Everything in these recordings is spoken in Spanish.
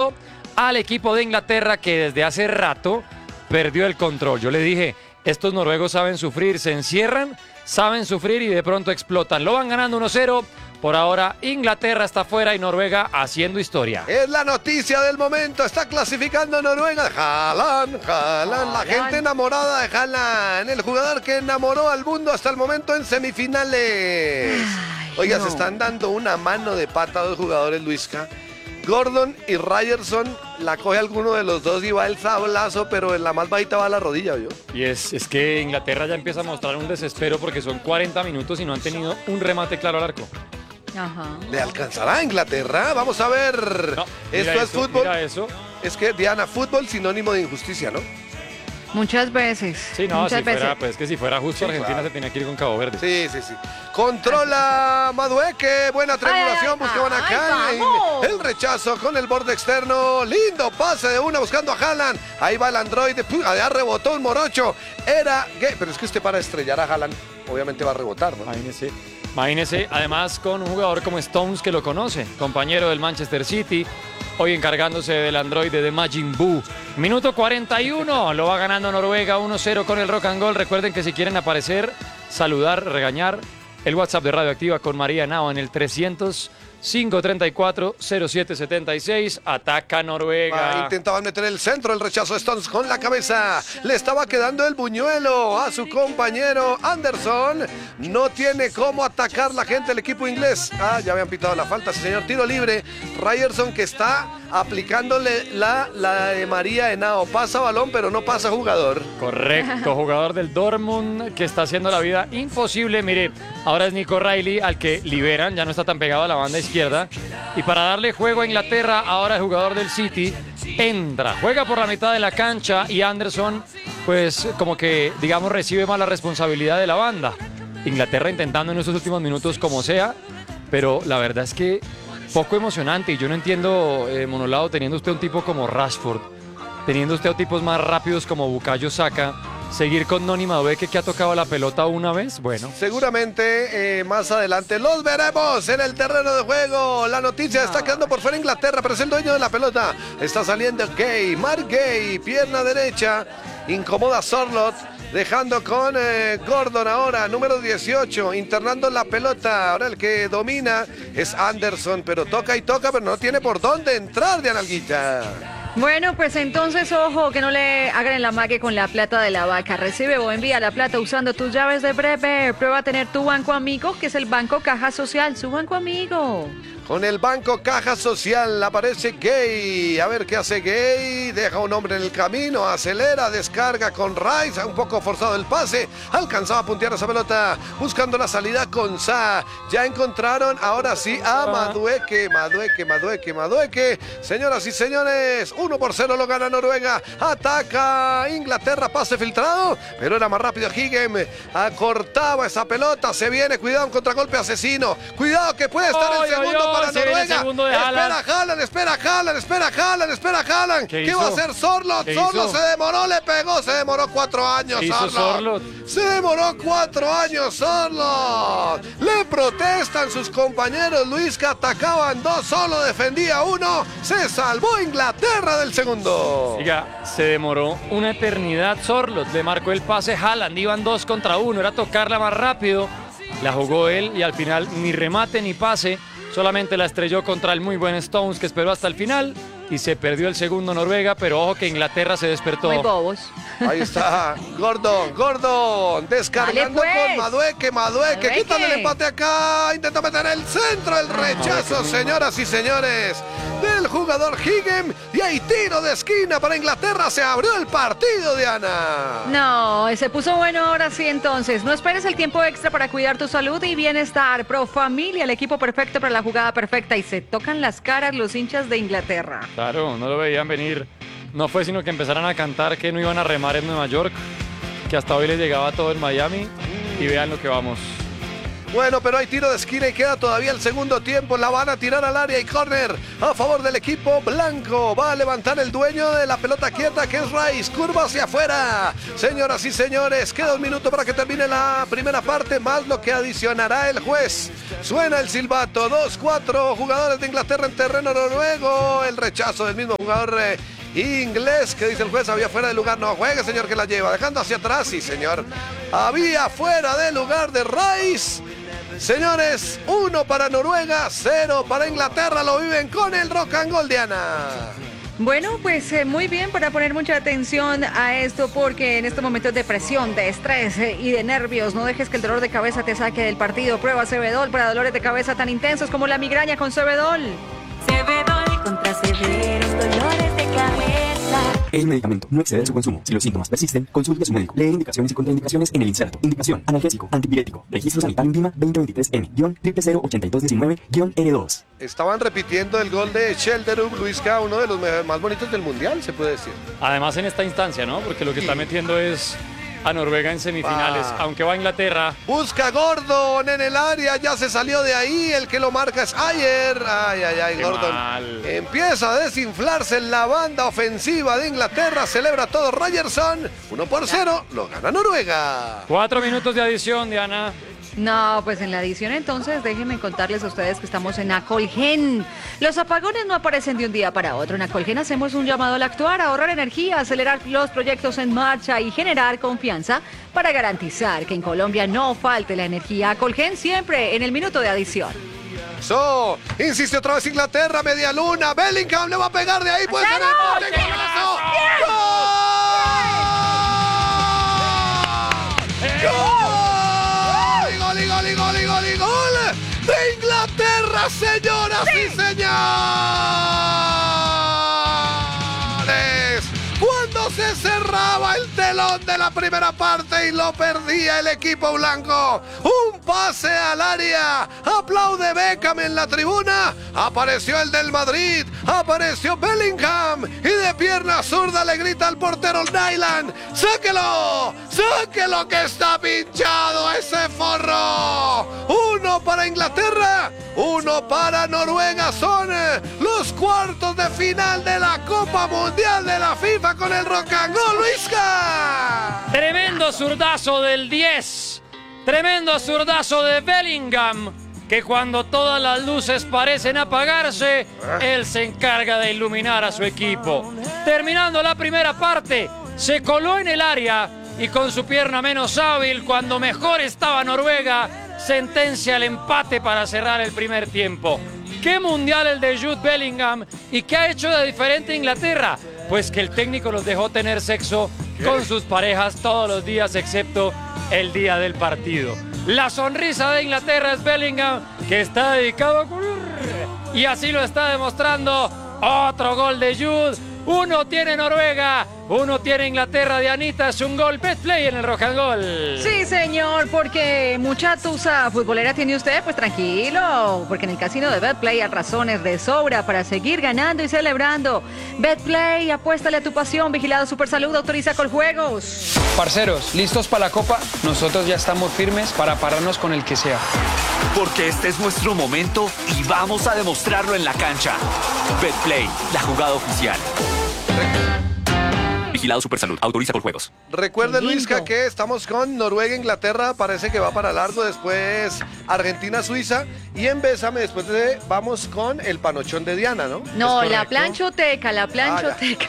1-0 al equipo de Inglaterra, que desde hace rato perdió el control. Yo le dije, estos noruegos saben sufrir, se encierran, saben sufrir y de pronto explotan. Lo van ganando 1-0. Por ahora, Inglaterra está fuera y Noruega haciendo historia. Es la noticia del momento. Está clasificando Noruega. Haaland. La gente enamorada de Haaland. El jugador que enamoró al mundo hasta el momento en semifinales. Oiga, se están dando una mano de pata a dos jugadores, Luisca. Gordon y Ryerson, la coge alguno de los dos y va el sablazo, pero en la más bajita va a la rodilla, ¿vio? Y es que Inglaterra ya empieza a mostrar un desespero porque son 40 minutos y no han tenido un remate claro al arco. Ajá. ¿Le alcanzará a Inglaterra? Vamos a ver. No, Esto es fútbol. Mira eso. Es que, Diana, fútbol sinónimo de injusticia, ¿no? Muchas veces. Sí, no, muchas si veces. fuera, pues que si fuera justo, Sí, Argentina claro. se tenía que ir con Cabo Verde. Sí. Controla Madueque. Buena triangulación. Buscaban a Haaland. vamos. El rechazo con el borde externo. Lindo pase de una buscando a Haaland. Ahí va el androide. Allá rebotó un morocho. Era gay. Pero es que usted para estrellar a Haaland, obviamente va a rebotar, ¿no? Imagínese, además con un jugador como Stones que lo conoce, compañero del Manchester City, hoy encargándose del androide de Majin Buu. Minuto 41, lo va ganando Noruega 1-0 con el Rock and Gold. Recuerden que si quieren aparecer, saludar, regañar, el WhatsApp de Radioactiva con María Henao en el 300-534-0776. Ataca Noruega. Intentaban meter el centro, el rechazo de Stones con la cabeza. Le estaba quedando el buñuelo a su compañero Anderson. No tiene cómo atacar la gente del equipo inglés. Ya habían pitado la falta, sí, señor. Tiro libre. Ryerson que está aplicándole la de María Henao. Pasa balón, pero no pasa jugador. Correcto, jugador del Dortmund que está haciendo la vida imposible. Mire, ahora es Nico Reilly al que liberan, ya no está tan pegado a la banda izquierda. Y para darle juego a Inglaterra, ahora el jugador del City entra, juega por la mitad de la cancha y Anderson, pues como que, digamos, recibe más la responsabilidad de la banda. Inglaterra intentando en estos últimos minutos como sea, pero la verdad es que poco emocionante. Y yo no entiendo, Monolao, teniendo usted un tipo como Rashford, teniendo usted a tipos más rápidos como Bukayo Saka, seguir con Noni Madueke que ha tocado la pelota una vez, bueno. Seguramente más adelante los veremos en el terreno de juego. La noticia está quedando por fuera Inglaterra, pero es el dueño de la pelota. Está saliendo Gay, Mark Gay, pierna derecha, incomoda Sorloth. Dejando con Gordon ahora, número 18, internando la pelota. Ahora el que domina es Anderson, pero toca y toca, pero no tiene por dónde entrar, de Analguita. Bueno, pues entonces, ojo, que no le hagan el amague con la plata de la vaca. Recibe o envía la plata usando tus llaves de Breve. Prueba a tener tu banco amigo, que es el Banco Caja Social, su banco amigo. Con el banco Caja Social aparece Gay. A ver qué hace Gay. Deja un hombre en el camino, acelera, descarga con Rice. Un poco forzado el pase. Alcanzaba a puntear esa pelota. Buscando la salida con Sa. Ya encontraron ahora sí a Madueke. Madueke. Señoras y señores, 1-0 lo gana Noruega. Ataca Inglaterra, pase filtrado. Pero era más rápido Higgem. Acortaba esa pelota. Se viene, cuidado, un contragolpe asesino. Cuidado que puede estar el segundo para Noruega. Espera Haaland. ¿Qué va a hacer Sorloth? Sorloth se demoró 4 años. Se demoró 4 años Sorloth. Le protestan sus compañeros, Luis, que atacaban 2, solo defendía 1. Se salvó Inglaterra del segundo. Oiga, se demoró una eternidad Sorloth. Le marcó el pase Haaland, iban 2 contra 1, era tocarla más rápido. La jugó él y al final ni remate ni pase. Solamente la estrelló contra el muy buen Stones, que esperó hasta el final y se perdió el segundo Noruega, pero ojo que Inglaterra se despertó. Muy bobos. Ahí está Gordon descargando Dale, pues. con Madueke, quítale el empate acá, intenta meter el centro, el rechazo, señoras y señores, del jugador Higgem, y hay tiro de esquina para Inglaterra. Se abrió el partido, Diana. No, se puso bueno ahora sí entonces. No esperes el tiempo extra para cuidar tu salud y bienestar. Pro Familia, el equipo perfecto para la jugada perfecta, y se tocan las caras los hinchas de Inglaterra. Claro, no lo veían venir. No fue sino que empezaran a cantar que no iban a remar en Nueva York, que hasta hoy les llegaba todo en Miami, y vean lo que vamos. Bueno, pero hay tiro de esquina y queda todavía el segundo tiempo. La van a tirar al área y córner a favor del equipo blanco. Va a levantar el dueño de la pelota quieta, que es Rice. Curva hacia afuera. Señoras y señores, queda un minuto para que termine la primera parte, más lo que adicionará el juez. Suena el silbato. 2-4 jugadores de Inglaterra en terreno noruego. El rechazo del mismo jugador inglés, que dice el juez, había fuera de lugar. No juegue, señor, que la lleva, dejando hacia atrás. Sí, señor, había fuera de lugar de Rice. Señores, 1 para Noruega, 0 para Inglaterra. Lo viven con el rock and roll, Diana. Bueno, pues muy bien, para poner mucha atención a esto, porque en estos momentos de presión, de estrés y de nervios, no dejes que el dolor de cabeza te saque del partido. Prueba Cebedol para dolores de cabeza tan intensos como la migraña con Cebedol. Cebedol contra severos dolores de cabeza. El medicamento no excede su consumo. Si los síntomas persisten, consulte a su médico. Lee indicaciones y contraindicaciones en el inserto. Indicación: analgésico, antipirético. Registro sanitario INVIMA 2023N-0008219-N2. Estaban repitiendo el gol de Shelderup, Luisca, uno de los más bonitos del mundial, se puede decir. Además en esta instancia, ¿no? Porque lo que está metiendo es a Noruega en semifinales, aunque va a Inglaterra. Busca Gordon en el área, ya se salió de ahí, el que lo marca es Ayer. Ay, Qué Gordon. mal. Empieza a desinflarse en la banda ofensiva de Inglaterra, celebra todo Ryerson. 1-0, lo gana Noruega. 4 minutos de adición, Diana. No, pues en la edición entonces déjenme contarles a ustedes que estamos en Acolgen. Los apagones no aparecen de un día para otro. En Acolgen hacemos un llamado al actuar, a ahorrar energía, acelerar los proyectos en marcha y generar confianza para garantizar que en Colombia no falte la energía. Acolgen siempre en el minuto de adición. Insiste otra vez Inglaterra, media luna. Bellingham le va a pegar de ahí, puede ser el bote. ¡Golazo! ¡Gol! ¡Gol de Inglaterra, señoras y señores! Cuando se cerraba el telón de la primera parte y lo perdía el equipo blanco, un pase al área, aplaude Beckham en la tribuna, apareció el del Madrid, apareció Bellingham y de pierna zurda le grita al portero Nyland: ¡sáquelo! ¡Sáquelo que está pinchado ese forro! 1 para Inglaterra, 1 para Noruega. Son los cuartos de final de la Copa Mundial de la FIFA con el rock and roll, Luisca. Tremendo zurdazo del 10. Tremendo zurdazo de Bellingham, que cuando todas las luces parecen apagarse, él se encarga de iluminar a su equipo. Terminando la primera parte, se coló en el área y con su pierna menos hábil, cuando mejor estaba Noruega, sentencia el empate para cerrar el primer tiempo. ¿Qué mundial el de Jude Bellingham? ¿Y qué ha hecho de diferente Inglaterra? Pues que el técnico los dejó tener sexo con sus parejas todos los días, excepto el día del partido. La sonrisa de Inglaterra es Bellingham, que está dedicado a correr. Y así lo está demostrando. Otro gol de Jude. 1 tiene Noruega, 1 tiene Inglaterra. Dianita, es un gol Betplay en el rock and roll. Sí, señor, porque mucha tusa futbolera tiene usted, pues tranquilo, porque en el casino de Betplay hay razones de sobra para seguir ganando y celebrando. Betplay, apuéstale a tu pasión, vigilado Supersalud, autoriza Coljuegos. Parceros, ¿listos para la Copa? Nosotros ya estamos firmes para pararnos con el que sea. Porque este es nuestro momento y vamos a demostrarlo en la cancha. Betplay, la jugada oficial. Vigilado Supersalud, autoriza por juegos. Recuerde, Lindo. Luisca, que estamos con Noruega, Inglaterra, parece que va para largo, después Argentina, Suiza, y en Bésame después vamos con el panochón de Diana, ¿no? No, ¿Es la correcto? planchoteca, la planchoteca.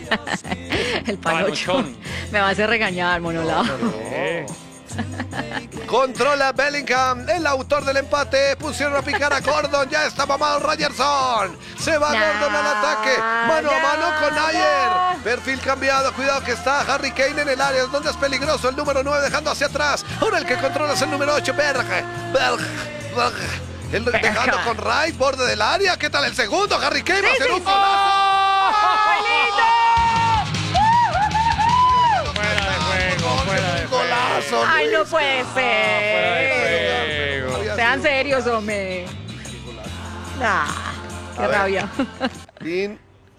El panochón. Panochón. Me va a hacer regañar, monolao. Controla Bellingham, el autor del empate. Pusieron a picar a Gordon, ya está mamado Ryerson. Se va Gordon al ataque, mano a mano con Ayer. Perfil cambiado, cuidado que está Harry Kane en el área, donde es peligroso el número 9 dejando hacia atrás. Ahora el que controla es el número 8, Berg. El dejando con Wright, borde del área. ¿Qué tal el segundo? Harry Kane va a hacer un golazo. Ay, no puede fuera de ser. juego. Sean serios, hombre. Qué rabia.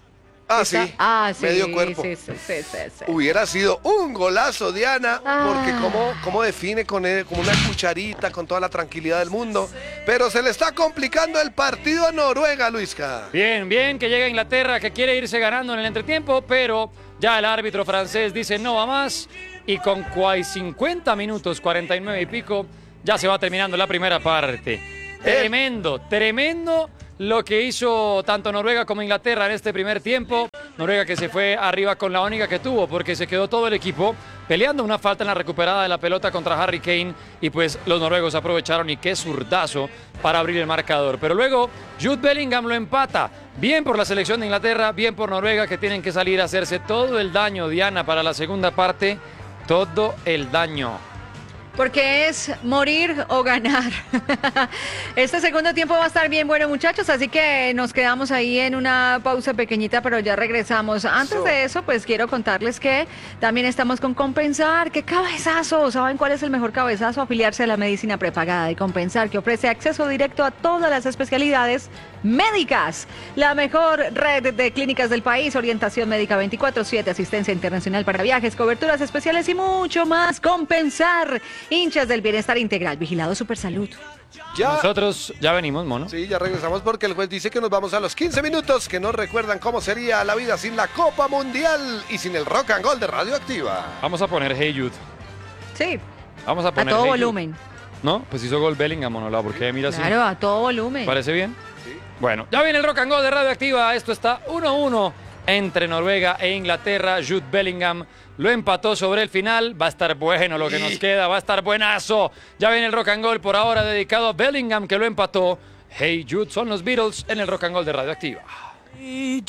Ah, Está- sí. Ah, sí. Medio cuerpo. Sí. Hubiera sido un golazo, Diana, porque Ah. cómo define con como una cucharita, con toda la tranquilidad del mundo. Pero se le está complicando el partido a Noruega, Luisca. Bien, que llega a Inglaterra, que quiere irse ganando en el entretiempo, pero ya el árbitro francés dice no va más. Y con 50 minutos, 49 y pico, ya se va terminando la primera parte. Tremendo lo que hizo tanto Noruega como Inglaterra en este primer tiempo. Noruega que se fue arriba con la única que tuvo, porque se quedó todo el equipo peleando una falta en la recuperada de la pelota contra Harry Kane, y pues los noruegos aprovecharon, y qué zurdazo para abrir el marcador. Pero luego Jude Bellingham lo empata. Bien por la selección de Inglaterra, bien por Noruega, que tienen que salir a hacerse todo el daño, Diana, para la segunda parte. Todo el daño. Porque es morir o ganar. Este segundo tiempo va a estar bien bueno, muchachos, así que nos quedamos ahí en una pausa pequeñita, pero ya regresamos. Antes de eso, pues quiero contarles que también estamos con Compensar. ¡Qué cabezazo! ¿Saben cuál es el mejor cabezazo? Afiliarse a la medicina prepagada de Compensar, que ofrece acceso directo a todas las especialidades médicas. La mejor red de clínicas del país, orientación médica 24/7, asistencia internacional para viajes, coberturas especiales y mucho más. Compensar, hinchas del bienestar integral, vigilado Supersalud. Ya. Nosotros ya venimos, mono. Sí, ya regresamos porque el juez dice que nos vamos a los 15 minutos, que nos recuerdan cómo sería la vida sin la Copa Mundial y sin el Rock and Roll de Radioactiva. Vamos a poner Hey Jude. Sí, Vamos a a poner todo Hey Jude. volumen. ¿No? Pues hizo gol Bellingham, mono. ¿Por qué mira así? Claro, a todo volumen. ¿Parece bien? Sí. Bueno, ya viene el Rock and Roll de Radioactiva. Esto está 1-1 entre Noruega e Inglaterra. Jude Bellingham lo empató sobre el final. Va a estar bueno lo que nos queda. Va a estar buenazo. Ya viene el Rock and Roll por ahora dedicado a Bellingham, que lo empató. Hey Jude son los Beatles en el Rock and Roll de Radioactiva. Hey